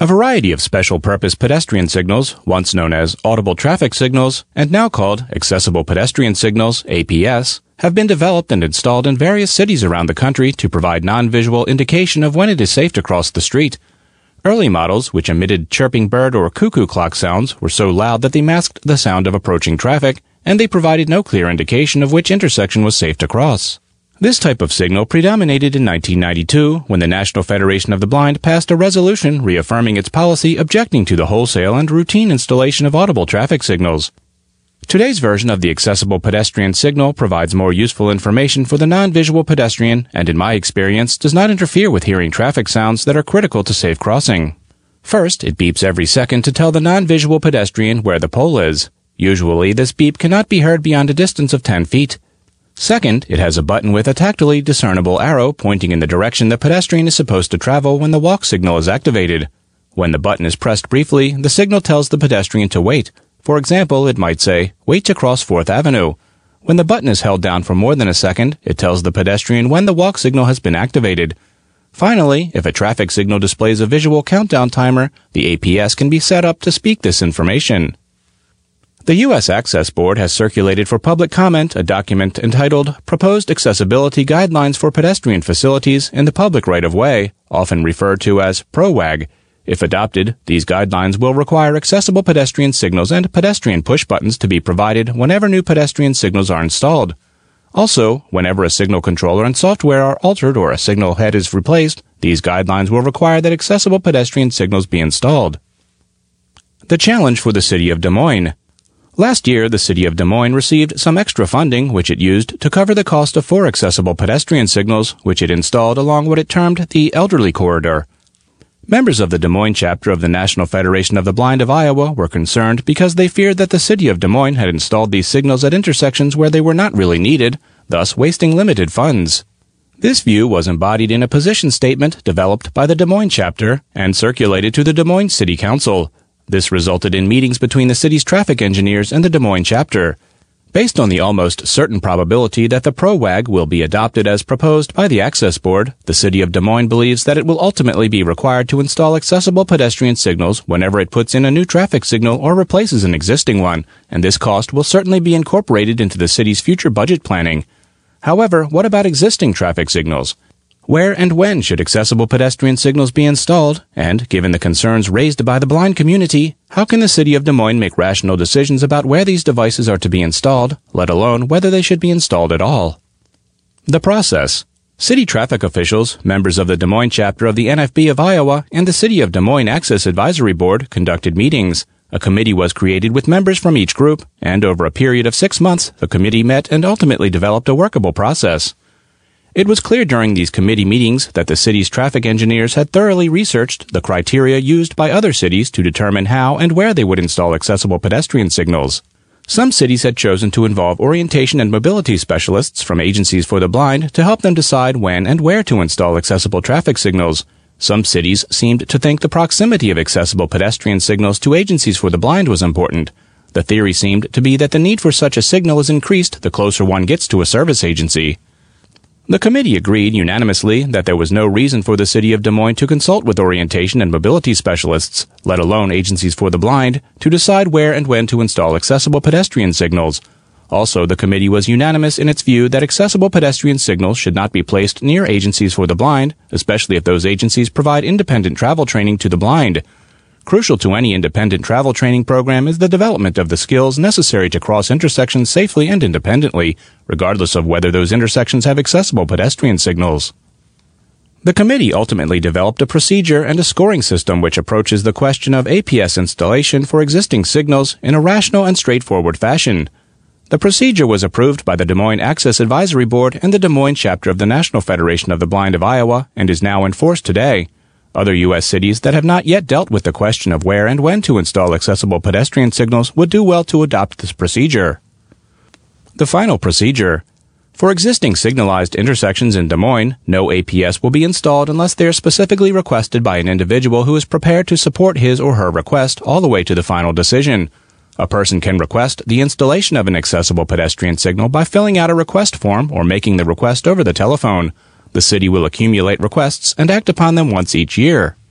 A variety of special-purpose pedestrian signals, once known as audible traffic signals and now called accessible pedestrian signals, APS, have been developed and installed in various cities around the country to provide non-visual indication of when it is safe to cross the street. Early models, which emitted chirping bird or cuckoo clock sounds, were so loud that they masked the sound of approaching traffic, and they provided no clear indication of which intersection was safe to cross. This type of signal predominated in 1992 when the National Federation of the Blind passed a resolution reaffirming its policy objecting to the wholesale and routine installation of audible traffic signals. Today's version of the accessible pedestrian signal provides more useful information for the non-visual pedestrian and, in my experience, does not interfere with hearing traffic sounds that are critical to safe crossing. First, it beeps every second to tell the non-visual pedestrian where the pole is. Usually, this beep cannot be heard beyond a distance of 10 feet. Second, it has a button with a tactily discernible arrow pointing in the direction the pedestrian is supposed to travel when the walk signal is activated. When the button is pressed briefly, the signal tells the pedestrian to wait. For example, it might say, "Wait to cross 4th Avenue." When the button is held down for more than a second, it tells the pedestrian when the walk signal has been activated. Finally, if a traffic signal displays a visual countdown timer, the APS can be set up to speak this information. The U.S. Access Board has circulated for public comment a document entitled Proposed Accessibility Guidelines for Pedestrian Facilities in the Public Right-of-Way, often referred to as PROWAG. If adopted, these guidelines will require accessible pedestrian signals and pedestrian push buttons to be provided whenever new pedestrian signals are installed. Also, whenever a signal controller and software are altered or a signal head is replaced, these guidelines will require that accessible pedestrian signals be installed. The challenge for the City of Des Moines. Last year, the City of Des Moines received some extra funding which it used to cover the cost of 4 accessible pedestrian signals, which it installed along what it termed the Elderly Corridor. Members of the Des Moines chapter of the National Federation of the Blind of Iowa were concerned because they feared that the City of Des Moines had installed these signals at intersections where they were not really needed, thus wasting limited funds. This view was embodied in a position statement developed by the Des Moines chapter and circulated to the Des Moines City Council. This resulted in meetings between the city's traffic engineers and the Des Moines chapter. Based on the almost certain probability that the PROWAG will be adopted as proposed by the Access Board, the City of Des Moines believes that it will ultimately be required to install accessible pedestrian signals whenever it puts in a new traffic signal or replaces an existing one, and this cost will certainly be incorporated into the city's future budget planning. However, what about existing traffic signals? Where and when should accessible pedestrian signals be installed? And, given the concerns raised by the blind community, how can the City of Des Moines make rational decisions about where these devices are to be installed, let alone whether they should be installed at all? The process. City traffic officials, members of the Des Moines chapter of the NFB of Iowa, and the City of Des Moines Access Advisory Board conducted meetings. A committee was created with members from each group, and over a period of 6 months, the committee met and ultimately developed a workable process. It was clear during these committee meetings that the city's traffic engineers had thoroughly researched the criteria used by other cities to determine how and where they would install accessible pedestrian signals. Some cities had chosen to involve orientation and mobility specialists from agencies for the blind to help them decide when and where to install accessible traffic signals. Some cities seemed to think the proximity of accessible pedestrian signals to agencies for the blind was important. The theory seemed to be that the need for such a signal is increased the closer one gets to a service agency. The committee agreed unanimously that there was no reason for the City of Des Moines to consult with orientation and mobility specialists, let alone agencies for the blind, to decide where and when to install accessible pedestrian signals. Also, the committee was unanimous in its view that accessible pedestrian signals should not be placed near agencies for the blind, especially if those agencies provide independent travel training to the blind. Crucial to any independent travel training program is the development of the skills necessary to cross intersections safely and independently, regardless of whether those intersections have accessible pedestrian signals. The committee ultimately developed a procedure and a scoring system which approaches the question of APS installation for existing signals in a rational and straightforward fashion. The procedure was approved by the Des Moines Access Advisory Board and the Des Moines chapter of the National Federation of the Blind of Iowa and is now in force today. Other U.S. cities that have not yet dealt with the question of where and when to install accessible pedestrian signals would do well to adopt this procedure. The final procedure. For existing signalized intersections in Des Moines, no APS will be installed unless they are specifically requested by an individual who is prepared to support his or her request all the way to the final decision. A person can request the installation of an accessible pedestrian signal by filling out a request form or making the request over the telephone. The city will accumulate requests and act upon them once each year.